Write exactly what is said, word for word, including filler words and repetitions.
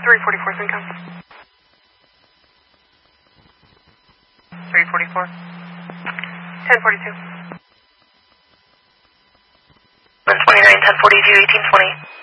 three forty-four, Syncom. three forty-four. ten forty-two. one twenty-nine, ten forty-two, eighteen twenty.